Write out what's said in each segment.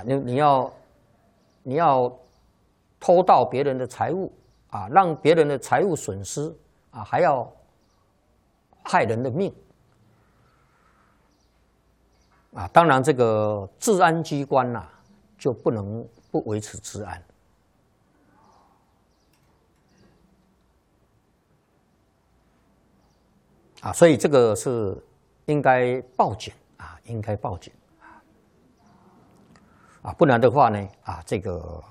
啊，你要偷盗别人的财物啊，让别人的财物损失啊，还要害人的命啊。当然，这个治安机关呐，就不能不维持治安啊，所以这个是应该报警啊，应该报警啊，不然的话呢啊，这个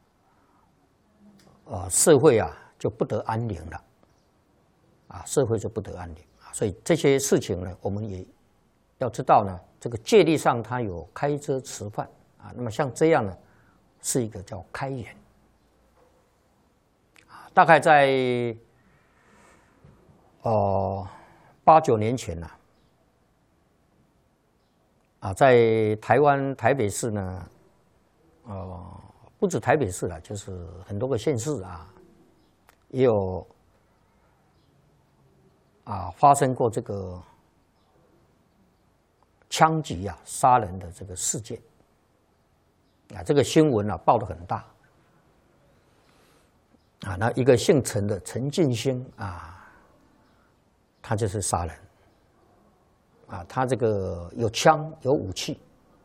社会啊就不得安宁了啊，社会就不得安宁啊。所以这些事情呢，我们也要知道呢，这个戒律上它有开遮持犯啊。那么像这样呢，是一个叫开眼啊。大概在8、9年前呢啊，在台湾台北市呢。不止台北市了，就是很多个县市啊，也有发生过这个枪击啊、杀人的这个事件啊，这个新闻啊报得很大啊。那一个姓陈的陈进兴啊，他就是杀人啊，他这个有枪有武器。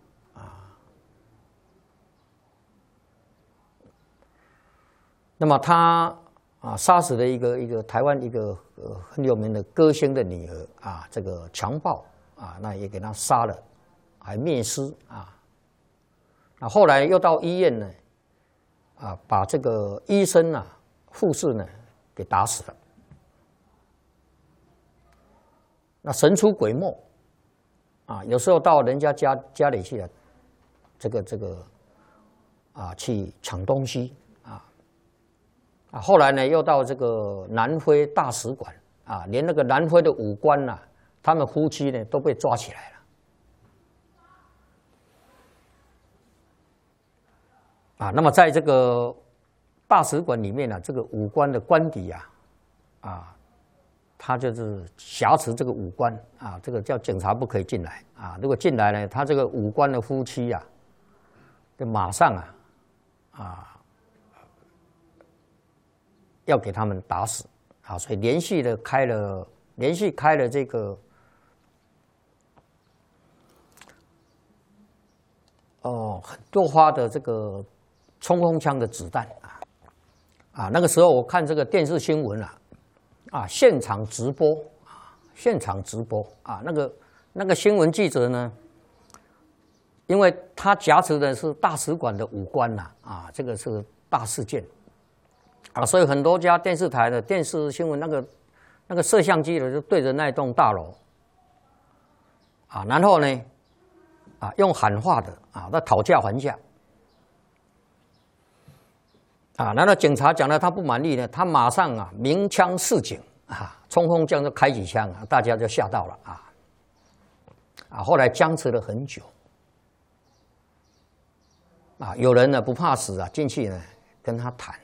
那么他杀死了一个台湾一个很有名的歌星的女儿啊，这个强暴啊，那也给他杀了，还灭尸啊。那后来又到医院呢，把这个医生啊、护士呢给打死了。那神出鬼没啊，有时候到人家家里去了，这个去抢东西。后来呢，又到这个南非大使馆啊，连那个南非的武官呐，他们夫妻呢都被抓起来了。那么在这个大使馆里面呢，这个武官的官邸他就是挟持这个武官啊，这个叫警察不可以进来啊。如果进来呢，他这个武官的夫妻就马上要给他们打死啊，所以连续开了这个很多发的这个冲锋枪的子弹那个时候我看这个电视新闻现场直播那个新闻记者呢，因为他挟持的是大使馆的武官这个是大事件。所以很多家电视台的电视新闻那个摄像机就对着那栋大楼然后呢用喊话的在讨价还价然后警察讲了他不满意呢，他马上鸣枪示警冲锋枪就开几枪大家就吓到了后来僵持了很久有人呢不怕死进去呢跟他谈。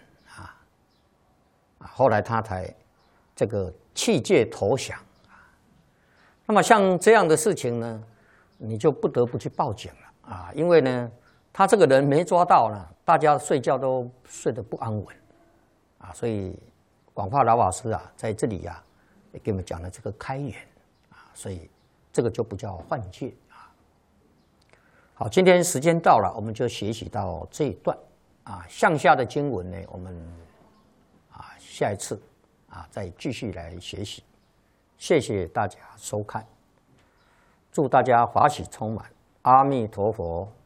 后来他才这个弃戒投降那么像这样的事情呢，你就不得不去报警了因为呢，他这个人没抓到呢，大家睡觉都睡得不安稳所以广化老法师在这里也给我们讲了这个开眼所以这个就不叫犯戒好，今天时间到了，我们就学习到这一段向下的经文呢，我们下一次再继续来学习。谢谢大家收看，祝大家法喜充满，阿弥陀佛。